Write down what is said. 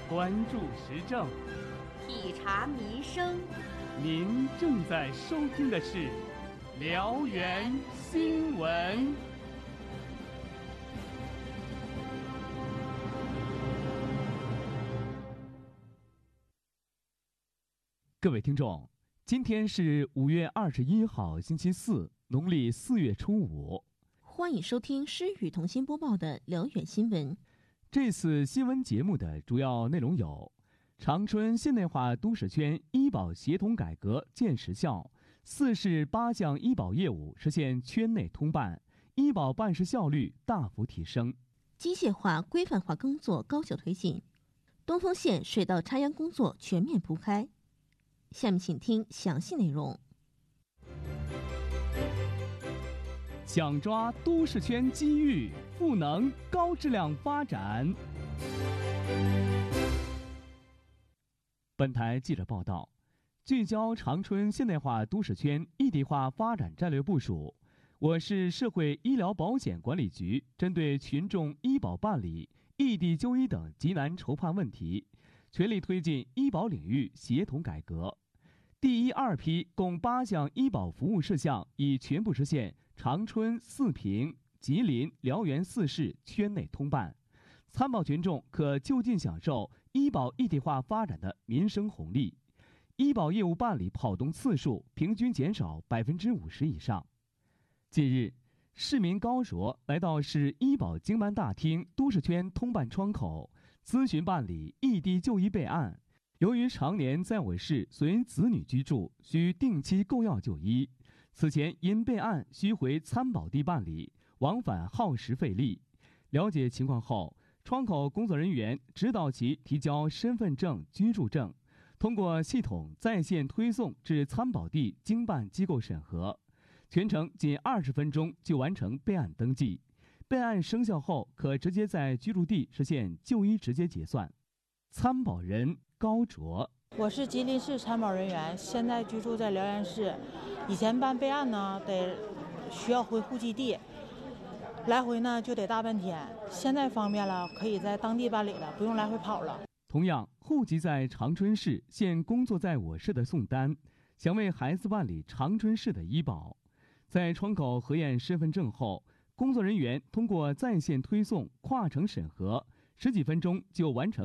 关注时政， 体察民生。 您正在收听的是辽源新闻。各位听众，今天是5月21号，星期四，农历4月初5。 欢迎收听诗雨同心播报的辽源新闻。 这次新闻节目的主要内容有：长春现代化都市圈医保协同改革见实效，4市8项医保业务实现圈内通办，医保办事效率大幅提升； 机械化、规范化工作高效推进，东丰县水稻插秧工作全面铺开。下面请听详细内容。 抢抓都市圈机遇，赋能高质量发展。本台记者报道，聚焦长春现代化都市圈异地化发展战略部署，我市社会医疗保险管理局针对群众医保办理、异地就医等急难筹判问题，全力推进医保领域协同改革。第1、2批共8项医保服务事项已全部实现长春、四平、吉林、辽源4市圈内通办，参保群众可就近享受医保异地化发展的民生红利，医保业务办理跑动次数平均减少50%以上。近日，市民高卓来到市医保经办大厅都市圈通办窗口，咨询办理异地就医备案。由于常年在我市随子女居住，需定期购药就医，此前因备案需回参保地办理，往返耗时费力。了解情况后，窗口工作人员指导其提交身份证、居住证，通过系统在线推送至参保地经办机构审核，全程仅20分钟就完成备案登记。备案生效后，可直接在居住地实现就医直接结算。参保人高卓： 我是吉林市参保人员，现在居住在辽源市。以前办备案呢，需要回户籍地，来回呢就得大半天。现在方便了，可以在当地办理了，不用来回跑了。 同样，户籍在长春市现工作在我市的宋丹，想为孩子办理长春市的医保，在窗口核验身份证后，工作人员通过在线推送、跨城审核，10几分钟就完成